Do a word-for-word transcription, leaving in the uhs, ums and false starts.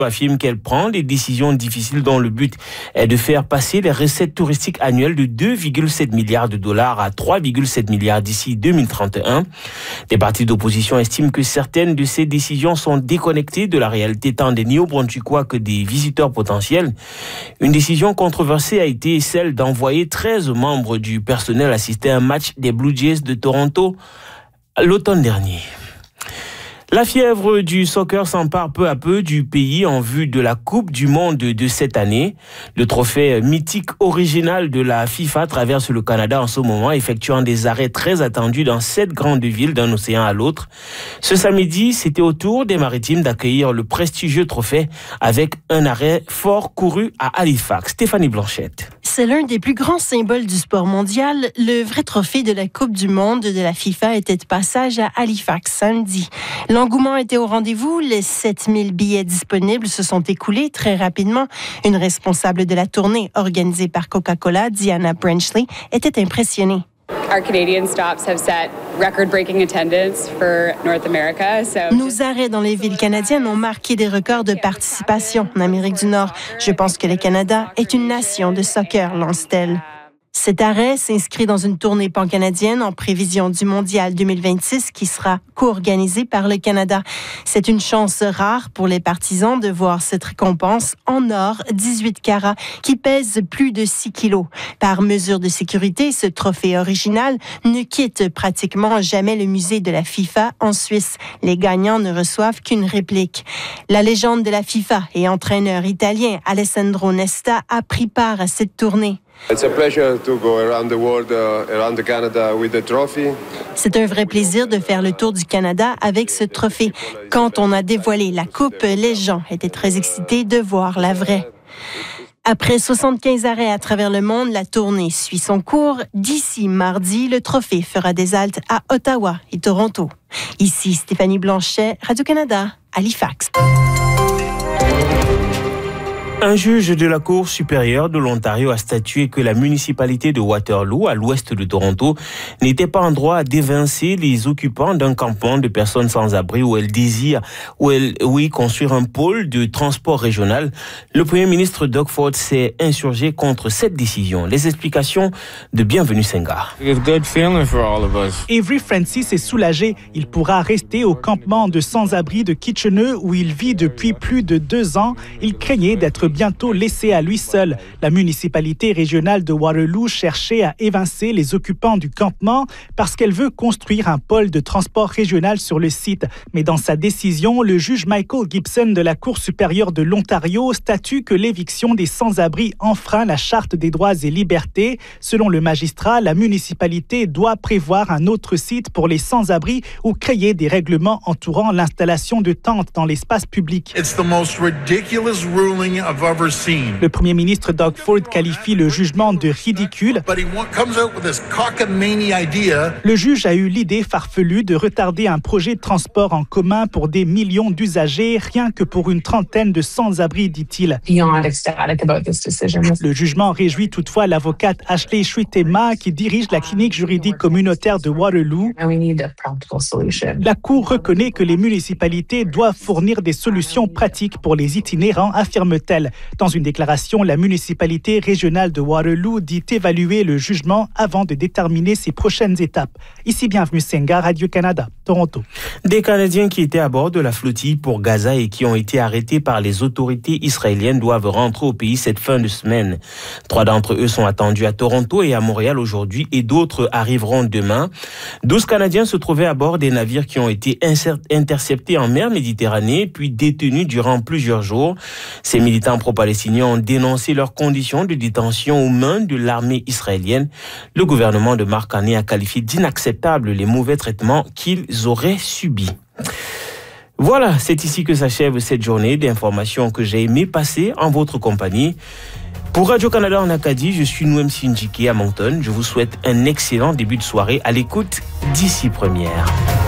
affirme qu'elle prend des décisions difficiles dont le but est de faire passer les recettes touristiques annuelles de deux virgule sept milliards de dollars à trois virgule sept milliards d'ici deux mille trente et un. Des partis d'opposition estiment que certaines de ces décisions sont déconnectées de la réalité tant des Néo-Brunswickois que des visiteurs potentiels. Une décision controversée a été celle d'envoyer treize membres du personnel assister à un match des Blue Jays de Toronto l'automne dernier. La fièvre du soccer s'empare peu à peu du pays en vue de la Coupe du Monde de cette année. Le trophée mythique original de la FIFA traverse le Canada en ce moment, effectuant des arrêts très attendus dans sept grandes villes d'un océan à l'autre. Ce samedi, c'était au tour des Maritimes d'accueillir le prestigieux trophée avec un arrêt fort couru à Halifax. Stéphanie Blanchette. C'est l'un des plus grands symboles du sport mondial. Le vrai trophée de la Coupe du Monde de la FIFA était de passage à Halifax samedi. L'engouement était au rendez-vous. Les sept mille billets disponibles se sont écoulés très rapidement. Une responsable de la tournée organisée par Coca-Cola, Diana Brenchley, était impressionnée. Our Canadian stops have set record-breaking attendance for North America. So Nos arrêts dans les villes canadiennes ont marqué des records de participation en Amérique du Nord. Je pense que le Canada est une nation de soccer, lance-t-elle. Cet arrêt s'inscrit dans une tournée pan-canadienne en prévision du Mondial deux mille vingt-six qui sera co-organisée par le Canada. C'est une chance rare pour les partisans de voir cette récompense en or dix-huit carats qui pèse plus de six kilos. Par mesure de sécurité, ce trophée original ne quitte pratiquement jamais le musée de la FIFA en Suisse. Les gagnants ne reçoivent qu'une réplique. La légende de la FIFA et entraîneur italien Alessandro Nesta a pris part à cette tournée. It's a pleasure to go around the world, uh, around the Canada with the trophy. C'est un vrai plaisir de faire le tour du Canada avec ce trophée. Quand on a dévoilé la coupe, les gens étaient très excités de voir la vraie. Après soixante-quinze arrêts à travers le monde, la tournée suit son cours. D'ici mardi, le trophée fera des haltes à Ottawa et Toronto. Ici Stéphanie Blanchet, Radio-Canada, Halifax. Un juge de la Cour supérieure de l'Ontario a statué que la municipalité de Waterloo, à l'ouest de Toronto, n'était pas en droit d'évincer les occupants d'un campement de personnes sans abri où elle désire, où elle, oui, construire un pôle de transport régional. Le premier ministre Doug Ford s'est insurgé contre cette décision. Les explications de Bienvenue Senghar. Avery Francis est soulagé. Il pourra rester au campement de sans-abri de Kitchener où il vit depuis plus de deux ans. Il craignait d'être bientôt laissé à lui seul. La municipalité régionale de Waterloo cherchait à évincer les occupants du campement parce qu'elle veut construire un pôle de transport régional sur le site. Mais dans sa décision, le juge Michael Gibson de la Cour supérieure de l'Ontario statue que l'éviction des sans-abri enfreint la Charte des droits et libertés. Selon le magistrat, la municipalité doit prévoir un autre site pour les sans-abri ou créer des règlements entourant l'installation de tentes dans l'espace public. It's the most ridiculous ruling of Le premier ministre Doug Ford qualifie le jugement de ridicule. Le juge a eu l'idée farfelue de retarder un projet de transport en commun pour des millions d'usagers, rien que pour une trentaine de sans-abri, dit-il. Le jugement réjouit toutefois l'avocate Ashley Shwitema qui dirige la clinique juridique communautaire de Waterloo. La Cour reconnaît que les municipalités doivent fournir des solutions pratiques pour les itinérants, affirme-t-elle. Dans une déclaration, la municipalité régionale de Waterloo dit évaluer le jugement avant de déterminer ses prochaines étapes. Ici, Bienvenue Senghar, Radio-Canada, Toronto. Des Canadiens qui étaient à bord de la flottille pour Gaza et qui ont été arrêtés par les autorités israéliennes doivent rentrer au pays cette fin de semaine. Trois d'entre eux sont attendus à Toronto et à Montréal aujourd'hui et d'autres arriveront demain. Douze Canadiens se trouvaient à bord des navires qui ont été interceptés en mer Méditerranée puis détenus durant plusieurs jours. Ces militants pro-palestiniens ont dénoncé leurs conditions de détention aux mains de l'armée israélienne. Le gouvernement de Mark Carney a qualifié d'inacceptables les mauvais traitements qu'ils auraient subis. Voilà, c'est ici que s'achève cette journée d'informations que j'ai aimé passer en votre compagnie. Pour Radio-Canada en Acadie, je suis Nouem Sinjiki à Moncton. Je vous souhaite un excellent début de soirée à l'écoute d'ici première.